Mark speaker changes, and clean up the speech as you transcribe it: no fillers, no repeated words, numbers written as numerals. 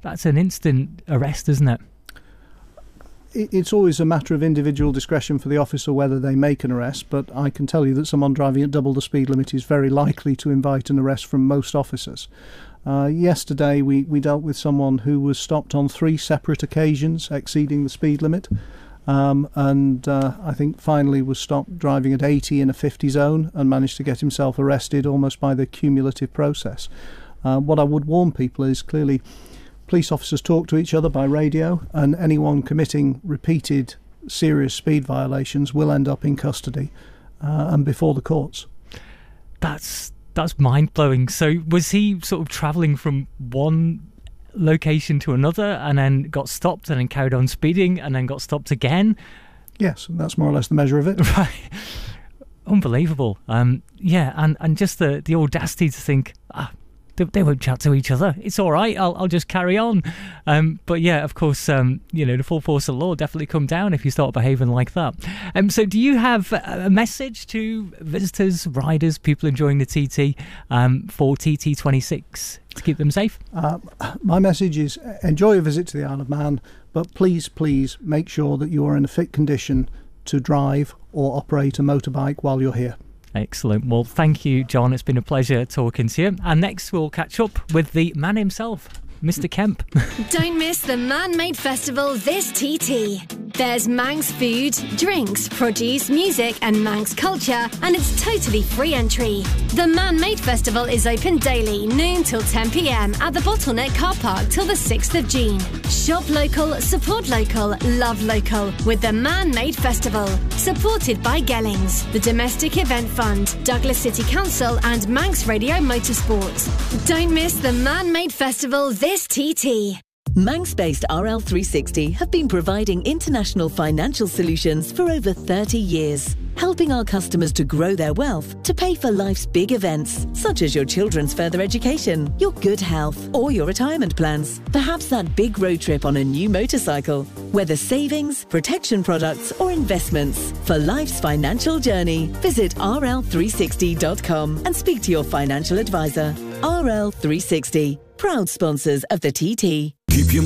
Speaker 1: that's an instant arrest, isn't it?
Speaker 2: It's always a matter of individual discretion for the officer whether they make an arrest, but I can tell you that someone driving at double the speed limit is very likely to invite an arrest from most officers. Yesterday we dealt with someone who was stopped on 3 separate occasions exceeding the speed limit, and I think finally was stopped driving at 80 in a 50 zone and managed to get himself arrested almost by the cumulative process. What I would warn people is clearly police officers talk to each other by radio, and anyone committing repeated serious speed violations will end up in custody and before the courts.
Speaker 1: That's mind-blowing. So was he sort of travelling from one location to another and then got stopped and then carried on speeding and then got stopped again?
Speaker 2: Yes, that's more or less the measure of it.
Speaker 1: Right. Unbelievable. Yeah, and just the audacity to think, they won't chat to each other. It's all right. I'll just carry on. But yeah, of course, the full force of law definitely come down if you start behaving like that. So do you have a message to visitors, riders, people enjoying the TT for TT26 to keep them safe?
Speaker 2: My message is enjoy a visit to the Isle of Man, but please make sure that you are in a fit condition to drive or operate a motorbike while you're here.
Speaker 1: Excellent. Well, thank you, John. It's been a pleasure talking to you. And next we'll catch up with the man himself, Mr. Kemp.
Speaker 3: Don't miss the Man-Made Festival this TT. There's Manx food, drinks, produce, music and Manx culture, and it's totally free entry. The Man-Made Festival is open daily, noon till 10 p.m. at the Bottleneck Car Park till the 6th of June. Shop local, support local, love local with the Man-Made Festival. Supported by Gellings, the Domestic Event Fund, Douglas City Council and Manx Radio Motorsports. Don't miss the Man-Made Festival this TT.
Speaker 4: Manx-based RL360 have been providing international financial solutions for over 30 years, helping our customers to grow their wealth to pay for life's big events, such as your children's further education, your good health, or your retirement plans. Perhaps that big road trip on a new motorcycle. Whether savings, protection products, or investments, for life's financial journey, visit rl360.com and speak to your financial advisor. RL360, proud sponsors of the TT.
Speaker 5: Keep your